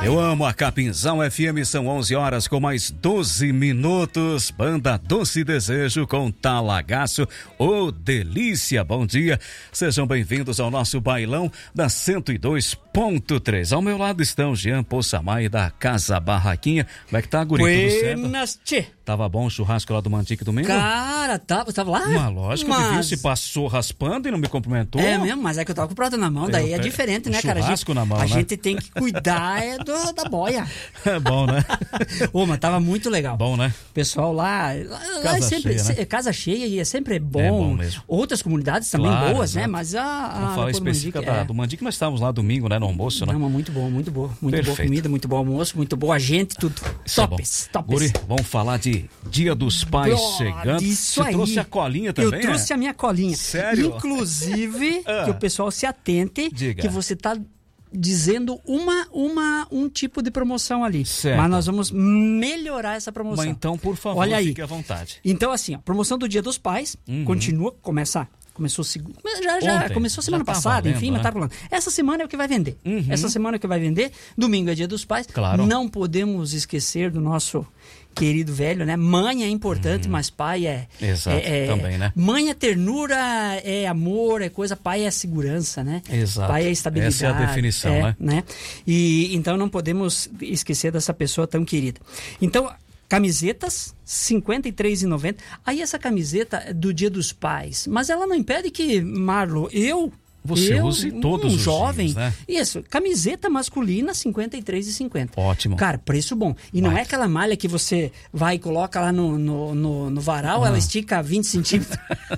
Eu amo a Capinzal FM, são 11 horas com mais 12 minutos. Banda Doce Desejo com Talagaço. Ô, delícia, bom dia. Sejam bem-vindos ao nosso bailão da 102.3. Ao meu lado estão Jean Poçamai da Casa Barraquinha. Como é que tá, guri? Buenas, tchê. Tava bom o churrasco lá do Mantique domingo? Cara, tava lá? Mas lógico que viu, se passou raspando e não me cumprimentou. É mesmo, mas é que eu tava com o prato na mão, daí é diferente, né, cara? Churrasco na mão, a né? gente tem que cuidar da boia. É bom, né? Ô, mas tava muito legal. Bom, né? O pessoal lá é sempre cheia, né? casa cheia e é sempre bom. É bom mesmo. Outras comunidades também Claro, boas, exato. né? Mas Vamos falar específica do Mandique, nós estávamos lá domingo, né, no almoço, né? Não, mas muito boa. Muito Perfeito. boa comida, muito bom almoço, muito boa gente, tudo. Isso é Tops. Guri, vamos falar de Dia dos Pais chegando. Isso Você aí. trouxe a colinha também? Eu trouxe a minha colinha. Sério? Inclusive, que o pessoal se atente, Diga. que você tá dizendo um tipo de promoção ali. Certo. Mas nós vamos melhorar essa promoção. Mas então, por favor, olha aí. fique à vontade. Então, assim, a promoção do Dia dos Pais continua, começou Ontem, começou semana já tá passada, valendo, enfim, né? mas tá rolando. Essa semana é o que vai vender. Essa semana é o que vai vender. Domingo é Dia dos Pais. Claro. Não podemos esquecer do nosso querido velho, né? Mãe é importante, mas pai é... Exato, também, né? Mãe é ternura, é amor, é coisa. Pai é segurança, né? Exato. Pai é estabilidade. Essa é a definição, né? E então não podemos esquecer dessa pessoa tão querida. Então, camisetas, R$ 53,90. Aí essa camiseta é do Dia dos Pais, mas ela não impede que, Marlo, Você use todos os jovem, dias, né? Isso, camiseta masculina, R$ 53,50. Ótimo. Cara, preço bom. E não é aquela malha que você vai e coloca lá no varal, ela estica 20 centímetros.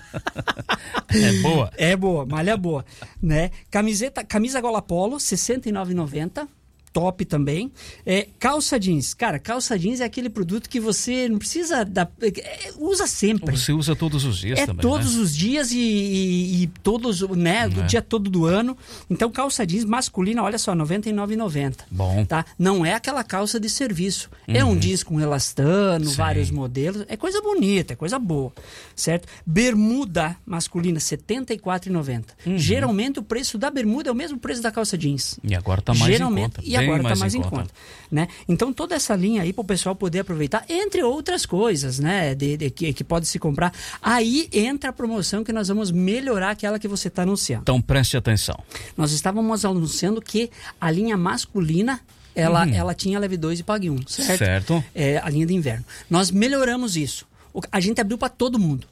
É boa? É boa, malha boa, né? Camisa gola polo, R$ 69,90. Top também. Calça jeans. Cara, calça jeans é aquele produto que você não precisa usa sempre. Você usa todos os dias também, todos né? os dias e todos, né? Do dia todo do ano. Então, calça jeans masculina, olha só, R$ 99,90. Bom. Tá? Não é aquela calça de serviço. É um jeans com elastano, Sim. vários modelos. É coisa bonita, é coisa boa. Certo? Bermuda masculina, R$ 74,90. Geralmente, o preço da bermuda é o mesmo preço da calça jeans. E agora tá mais em conta. E agora está mais em conta. Né? Então, toda essa linha aí para o pessoal poder aproveitar, entre outras coisas, né? Que pode se comprar. Aí entra a promoção que nós vamos melhorar aquela que você está anunciando. Então, preste atenção. Nós estávamos anunciando que a linha masculina, ela tinha leve 2 e pague 1, certo? Certo. É a linha de inverno. Nós melhoramos isso. A gente abriu para todo mundo.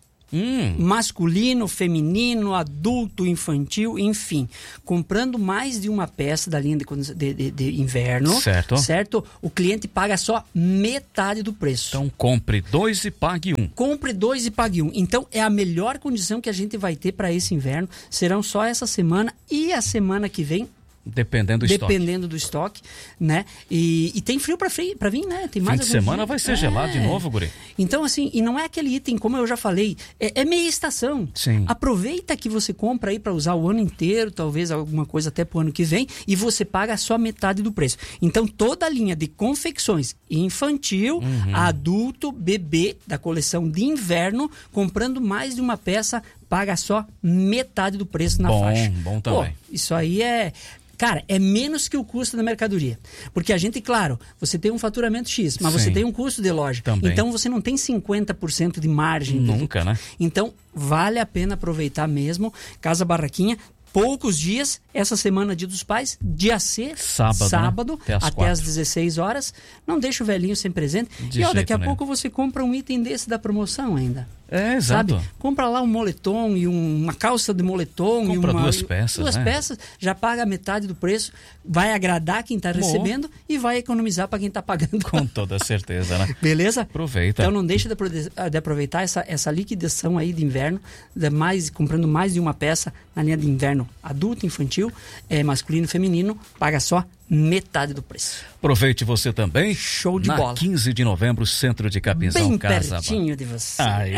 Masculino, feminino, adulto, infantil, enfim. Comprando mais de uma peça da linha de inverno, certo? O cliente paga só metade do preço. Então, compre 2 e pague 1. Compre 2 e pague 1. Então, é a melhor condição que a gente vai ter para esse inverno. Serão só essa semana e a semana que vem. Dependendo do estoque, né? E tem frio para vir, né? Tem mais fim de semana vai ser gelado de novo, guri. Então, assim, e não é aquele item, como eu já falei, é meia estação. Sim. Aproveita que você compra aí para usar o ano inteiro, talvez alguma coisa até pro ano que vem, e você paga só metade do preço. Então, toda a linha de confecções infantil, adulto, bebê, da coleção de inverno, comprando mais de uma peça, paga só metade do preço na faixa. Bom também. Pô, isso aí Cara, é menos que o custo da mercadoria. Porque a gente, claro, você tem um faturamento X, mas você tem um custo de loja. Também. Então você não tem 50% de margem. Nunca, né? Então vale a pena aproveitar mesmo. Casa Barraquinha, poucos dias, essa semana Dia dos Pais, dia C, sábado né? até às 16 horas. Não deixa o velhinho sem presente. Daqui a pouco você compra um item desse da promoção ainda. Exato. Sabe? Compra lá um moletom e uma calça de moletom. Compra 2 peças, Duas peças, já paga metade do preço, vai agradar quem está recebendo e vai economizar para quem está pagando. Com toda certeza, né? Beleza? Aproveita. Então não deixa de aproveitar essa liquidação aí de inverno, comprando mais de uma peça na linha de inverno adulto, infantil, masculino e feminino, paga só metade do preço. Aproveite você também. Show de bola. 15 de novembro, centro de Capinzal, bem Casa pertinho de você. Aí.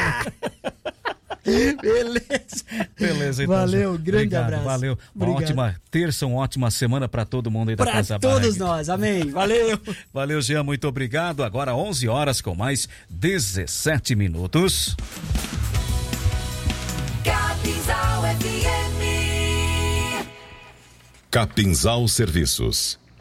Beleza, então. Valeu, grande abraço. Valeu. Uma ótima terça, uma ótima semana para todo mundo aí da Casa Barraquinha. Para todos nós, amém. Valeu. Valeu, Jean, muito obrigado. Agora 11 horas com mais 17 minutos. Capinzal FM. Capinzal Serviços.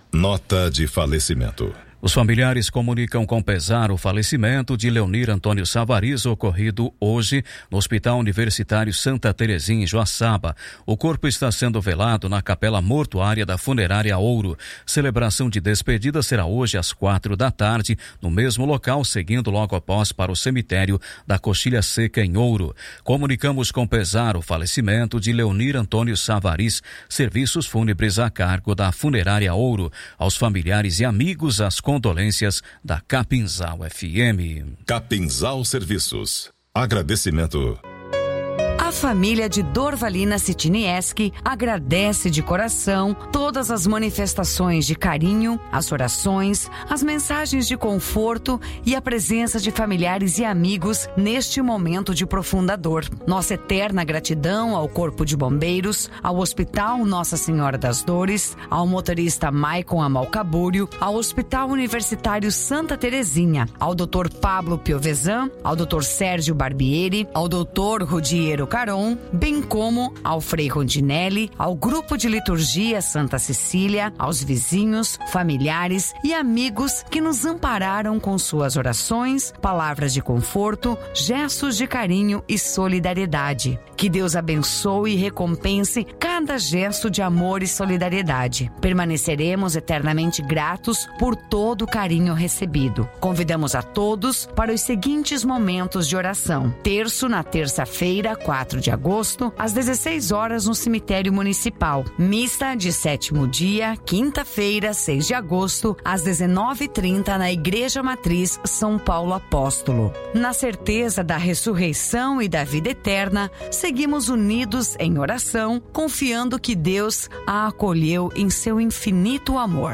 Nota de falecimento. Os familiares comunicam com pesar o falecimento de Leonir Antônio Savariz, ocorrido hoje no Hospital Universitário Santa Terezinha, em Joaçaba. O corpo está sendo velado na capela mortuária da Funerária Ouro. Celebração de despedida será hoje às 16h, no mesmo local, seguindo logo após para o cemitério da Coxilha Seca, em Ouro. Comunicamos com pesar o falecimento de Leonir Antônio Savariz. Serviços fúnebres a cargo da Funerária Ouro. Aos familiares e amigos, as condolências da Capinzal FM. Capinzal Serviços. Agradecimento. A família de Dorvalina Citinieski agradece de coração todas as manifestações de carinho, as orações, as mensagens de conforto e a presença de familiares e amigos neste momento de profunda dor. Nossa eterna gratidão ao Corpo de Bombeiros, ao Hospital Nossa Senhora das Dores, ao motorista Maicon Amalcabúrio, ao Hospital Universitário Santa Terezinha, ao Dr. Pablo Piovesan, ao Dr. Sérgio Barbieri, ao Dr. Rudiero Caron, bem como ao Frei Rondinelli, ao Grupo de Liturgia Santa Cecília, aos vizinhos, familiares e amigos que nos ampararam com suas orações, palavras de conforto, gestos de carinho e solidariedade. Que Deus abençoe e recompense cada gesto de amor e solidariedade. Permaneceremos eternamente gratos por todo o carinho recebido. Convidamos a todos para os seguintes momentos de oração. Terço na terça-feira, 4 de agosto, às 16 horas no cemitério municipal. Missa de 7º dia, quinta-feira, 6 de agosto, às 19h30 na Igreja Matriz São Paulo Apóstolo. Na certeza da ressurreição e da vida eterna, seguimos unidos em oração, confiando que Deus a acolheu em seu infinito amor.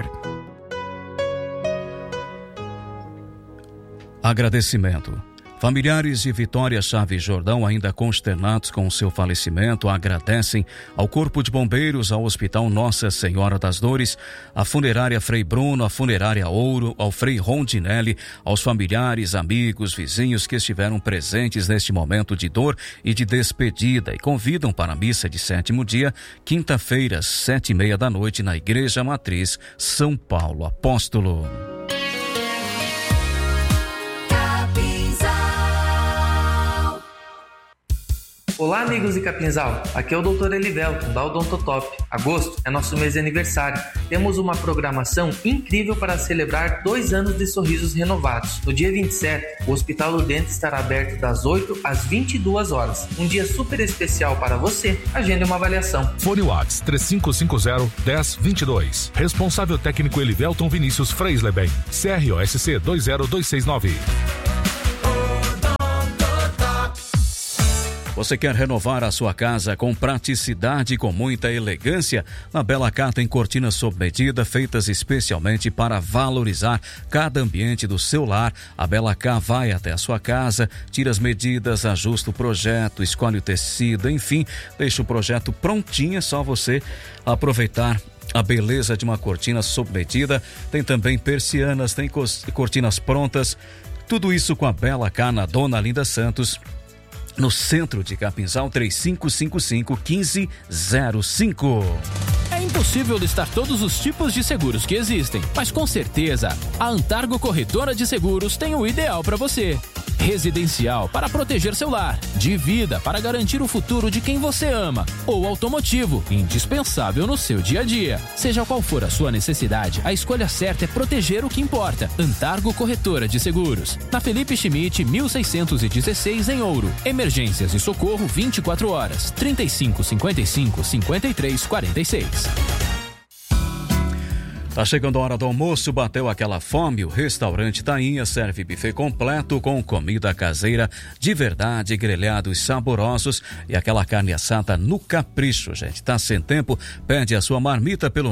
Agradecimento. Familiares de Vitória Chaves Jordão, ainda consternados com o seu falecimento, agradecem ao Corpo de Bombeiros, ao Hospital Nossa Senhora das Dores, à Funerária Frei Bruno, à Funerária Ouro, ao Frei Rondinelli, aos familiares, amigos, vizinhos que estiveram presentes neste momento de dor e de despedida e convidam para a missa de 7º dia, quinta-feira, 19h30 na Igreja Matriz São Paulo Apóstolo. Olá, amigos de Capinzal, aqui é o Dr. Elivelton, da Odontotop. Agosto é nosso mês de aniversário. Temos uma programação incrível para celebrar 2 anos de sorrisos renovados. No dia 27, o Hospital do Dente estará aberto das 8 às 22 horas. Um dia super especial para você. Agende uma avaliação. Fone Whats 3550-1022. Responsável técnico Elivelton Vinícius Freisleben. CROSC 20269. Você quer renovar a sua casa com praticidade e com muita elegância? Na Bela Cá tem cortinas sob medida feitas especialmente para valorizar cada ambiente do seu lar. A Bela Cá vai até a sua casa, tira as medidas, ajusta o projeto, escolhe o tecido, enfim, deixa o projeto prontinho, é só você aproveitar a beleza de uma cortina sob medida. Tem também persianas, tem cortinas prontas, tudo isso com a Bela Cá na Dona Linda Santos, no centro de Capinzal, 3555-1505. É impossível listar todos os tipos de seguros que existem, mas com certeza a Antargo Corretora de Seguros tem o ideal para você. Residencial, para proteger seu lar. De vida, para garantir o futuro de quem você ama. Ou automotivo, indispensável no seu dia a dia. Seja qual for a sua necessidade, a escolha certa é proteger o que importa. Antargo Corretora de Seguros. Na Felipe Schmidt, 1616, em Ouro. Emergências e socorro 24 horas. 3555-5346. Tá chegando a hora do almoço, bateu aquela fome? O restaurante Tainha serve buffet completo com comida caseira de verdade, grelhados saborosos e aquela carne assada no capricho, gente. Tá sem tempo? Pede a sua marmita pelo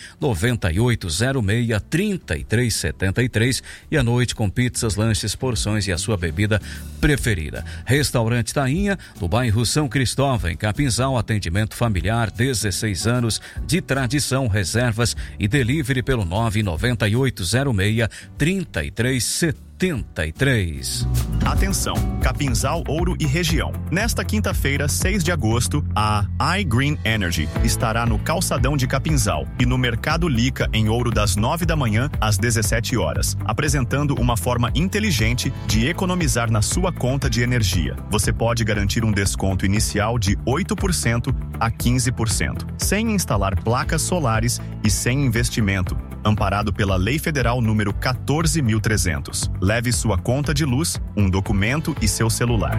99806-3373 e à noite com pizzas, lanches, porções e a sua bebida preferida. Restaurante Tainha, no bairro São Cristóvão, em Capinzal, atendimento familiar, 16 anos de tradição, reservas e delivery pelo 99806-3373. 83. Atenção, Capinzal, Ouro e região. Nesta quinta-feira, 6 de agosto, a iGreen Energy estará no Calçadão de Capinzal e no Mercado Lica, em Ouro, das 9 da manhã às 17 horas, apresentando uma forma inteligente de economizar na sua conta de energia. Você pode garantir um desconto inicial de 8% a 15%, sem instalar placas solares e sem investimento, amparado pela Lei Federal número 14.300. Leve sua conta de luz, um documento e seu celular.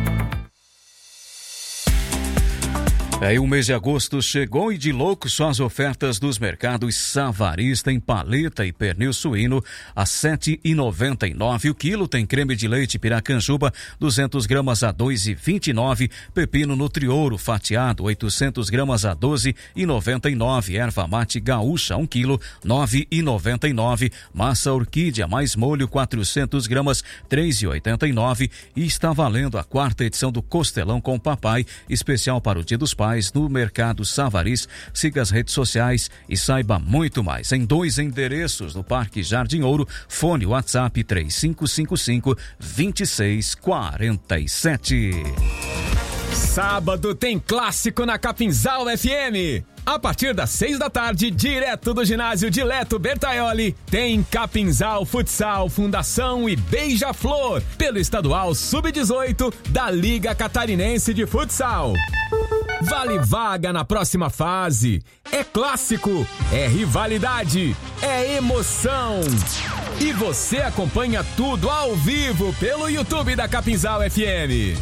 O mês de agosto chegou e de louco só as ofertas dos mercados Savarys. Tem paleta e pernil suíno a R$ 7,99 o quilo. Tem creme de leite Piracanjuba 200 gramas a R$ 2,29. Pepino Nutriouro fatiado 800 gramas a R$ 12,99. Erva mate gaúcha 1 quilo R$ 9,99. Massa orquídea mais molho 400 gramas R$ 3,89. E está valendo a 4ª edição do Costelão com Papai, especial para o Dia dos Pais, no Mercado Savarys. Siga as redes sociais e saiba muito mais em 2 endereços no Parque Jardim Ouro. Fone WhatsApp 3555-2647. Sábado tem clássico na Capinzal FM. A partir das 6 da tarde, direto do ginásio Dileto Bertaioli, tem Capinzal Futsal, Fundação e Beija-Flor, pelo estadual Sub-18 da Liga Catarinense de Futsal. Vale vaga na próxima fase. É clássico, é rivalidade, é emoção. E você acompanha tudo ao vivo pelo YouTube da Capinzal FM.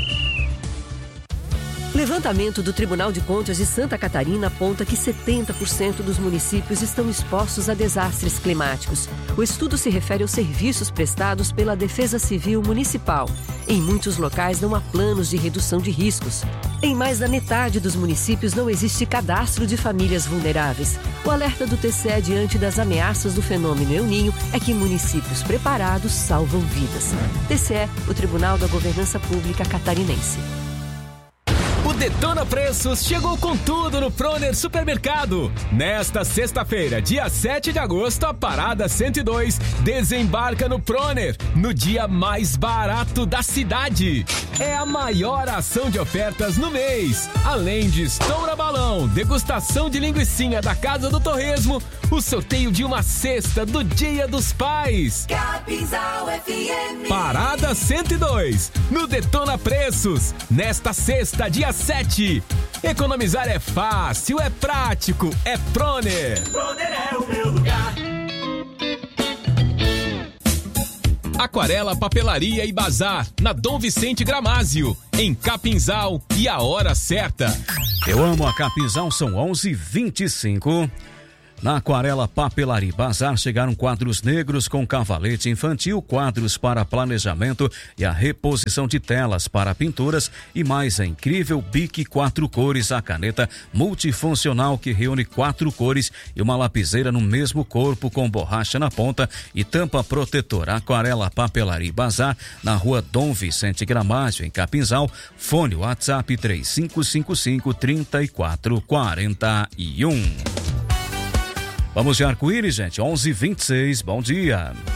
Levantamento do Tribunal de Contas de Santa Catarina aponta que 70% dos municípios estão expostos a desastres climáticos. O estudo se refere aos serviços prestados pela Defesa Civil Municipal. Em muitos locais não há planos de redução de riscos. Em mais da metade dos municípios não existe cadastro de famílias vulneráveis. O alerta do TCE diante das ameaças do fenômeno El Niño é que municípios preparados salvam vidas. TCE, o Tribunal da Governança Pública Catarinense. O Detona Preços chegou com tudo no Proner Supermercado. Nesta sexta-feira, dia 7 de agosto, a Parada 102 desembarca no Proner, no dia mais barato da cidade. É a maior ação de ofertas no mês. Além de estoura balão, degustação de linguicinha da Casa do Torresmo, o sorteio de uma cesta do Dia dos Pais. Capinzal FM. Parada 102, no Detona Preços, nesta sexta, dia 7. Economizar é fácil, é prático, é Proner. Proner é o meu lugar. Aquarela, Papelaria e Bazar, na Dom Vicente Gramásio, em Capinzal, e a hora certa. Eu amo a Capinzal, são 11h25. Na Aquarela, Papelaria e Bazar chegaram quadros negros com cavalete infantil, quadros para planejamento e a reposição de telas para pinturas e mais a incrível Bic 4 cores, a caneta multifuncional que reúne 4 cores e uma lapiseira no mesmo corpo com borracha na ponta e tampa protetora. Aquarela, Papelaria e Bazar, na Rua Dom Vicente Gramásio, em Capinzal. Fone WhatsApp 3555-3441. Vamos de arco-íris, gente, 11h26, bom dia.